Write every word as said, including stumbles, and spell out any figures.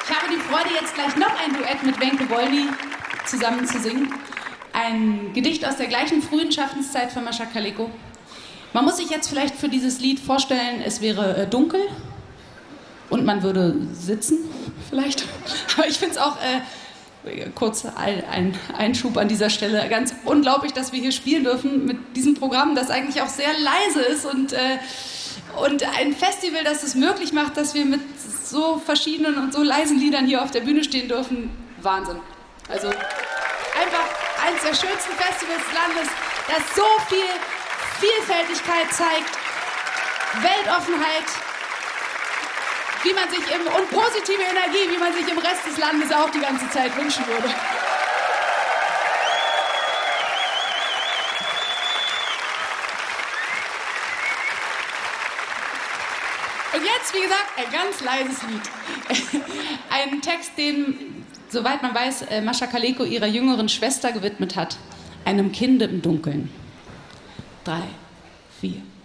Ich habe die Freude, jetzt gleich noch ein Duett mit Wenke Wolny zusammen zu singen. Ein Gedicht aus der gleichen frühen Schaffenszeit von Mascha Kaleko. Man muss sich jetzt vielleicht für dieses Lied vorstellen, es wäre äh, dunkel und man würde sitzen, vielleicht. Aber ich finde es auch, äh, kurz ein, ein Einschub an dieser Stelle, ganz unglaublich, dass wir hier spielen dürfen mit diesem Programm, das eigentlich auch sehr leise ist und, äh, und ein Festival, das es möglich macht, dass wir mit so verschiedenen und so leisen Liedern hier auf der Bühne stehen dürfen. Wahnsinn. Also einfach eines der schönsten Festivals des Landes, das so viel Vielfältigkeit zeigt, Weltoffenheit, wie man sich im, und positive Energie, wie man sich im Rest des Landes auch die ganze Zeit wünschen würde. Und jetzt, wie gesagt, ein ganz leises Lied. Ein Text, den, soweit man weiß, Mascha Kaleko ihrer jüngeren Schwester gewidmet hat. Einem Kind im Dunkeln. Drei, vier.